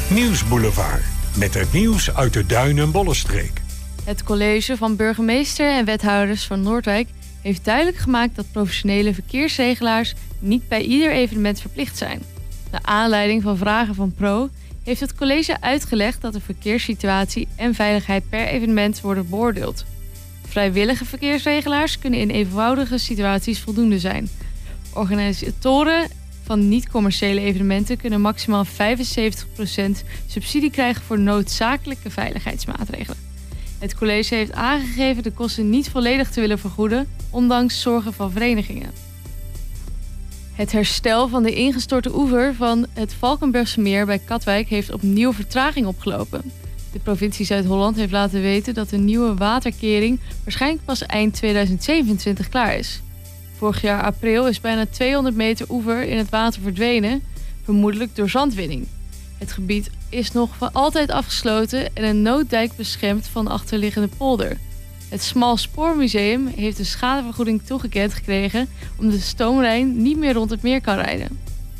Nieuwsboulevard. Met het nieuws uit de Duin- en Bollenstreek. Het college van burgemeester en wethouders van Noordwijk heeft duidelijk gemaakt dat professionele verkeersregelaars niet bij ieder evenement verplicht zijn. Naar aanleiding van vragen van Pro heeft het college uitgelegd dat de verkeerssituatie en veiligheid per evenement worden beoordeeld. Vrijwillige verkeersregelaars kunnen in eenvoudige situaties voldoende zijn. Organisatoren van niet-commerciële evenementen kunnen maximaal 75% subsidie krijgen voor noodzakelijke veiligheidsmaatregelen. Het college heeft aangegeven de kosten niet volledig te willen vergoeden, ondanks zorgen van verenigingen. Het herstel van de ingestorte oever van het Valkenburgse meer bij Katwijk heeft opnieuw vertraging opgelopen. De provincie Zuid-Holland heeft laten weten dat de nieuwe waterkering waarschijnlijk pas eind 2027 klaar is. Vorig jaar april is bijna 200 meter oever in het water verdwenen, vermoedelijk door zandwinning. Het gebied is nog voor altijd afgesloten en een nooddijk beschermd van achterliggende polder. Het Smalspoormuseum heeft een schadevergoeding toegekend gekregen omdat de stoomlijn niet meer rond het meer kan rijden.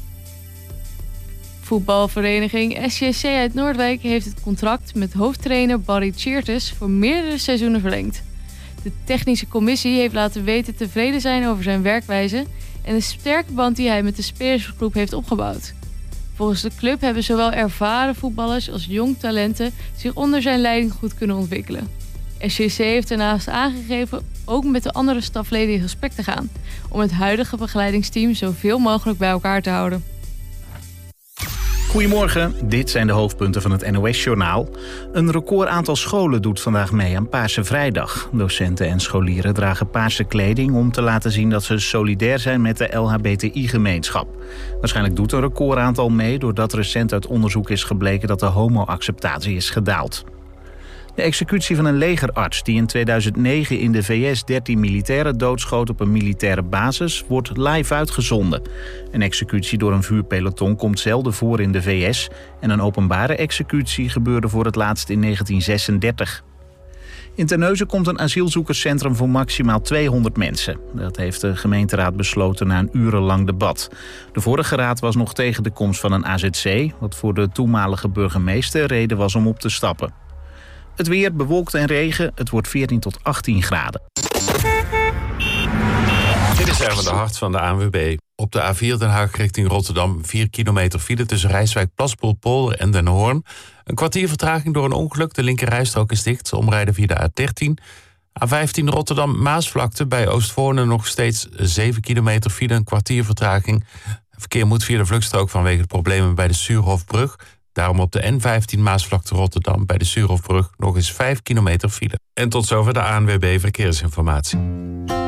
Voetbalvereniging SJC uit Noordwijk heeft het contract met hoofdtrainer Barry Tjeertes voor meerdere seizoenen verlengd. De technische commissie heeft laten weten tevreden zijn over zijn werkwijze en de sterke band die hij met de spelersgroep heeft opgebouwd. Volgens de club hebben zowel ervaren voetballers als jong talenten zich onder zijn leiding goed kunnen ontwikkelen. SJC heeft daarnaast aangegeven ook met de andere stafleden in gesprek te gaan om het huidige begeleidingsteam zoveel mogelijk bij elkaar te houden. Goedemorgen, dit zijn de hoofdpunten van het NOS-journaal. Een record aantal scholen doet vandaag mee aan Paarse Vrijdag. Docenten en scholieren dragen paarse kleding om te laten zien dat ze solidair zijn met de LHBTI-gemeenschap. Waarschijnlijk doet een record aantal mee doordat recent uit onderzoek is gebleken dat de homo-acceptatie is gedaald. De executie van een legerarts die in 2009 in de VS 13 militairen doodschoot op een militaire basis wordt live uitgezonden. Een executie door een vuurpeloton komt zelden voor in de VS en een openbare executie gebeurde voor het laatst in 1936. In Terneuzen komt een asielzoekerscentrum voor maximaal 200 mensen. Dat heeft de gemeenteraad besloten na een urenlang debat. De vorige raad was nog tegen de komst van een AZC, wat voor de toenmalige burgemeester reden was om op te stappen. Het weer bewolkt en regen. Het wordt 14 tot 18 graden. Dit is Erwin de Hart van de ANWB. Op de A4 Den Haag richting Rotterdam 4 kilometer file tussen Rijswijk, Plaspoel-Polder en Den Hoorn. Een kwartier vertraging door een ongeluk. De linkerrijstrook is dicht. Omrijden via de A13. A15 Rotterdam-Maasvlakte bij Oostvoorne nog steeds 7 kilometer file. Een kwartier vertraging. Verkeer moet via de vluchtstrook vanwege de problemen bij de Suurhofbrug. Daarom op de N15 Maasvlakte Rotterdam bij de Suurhofbrug nog eens 5 kilometer file. En tot zover de ANWB Verkeersinformatie.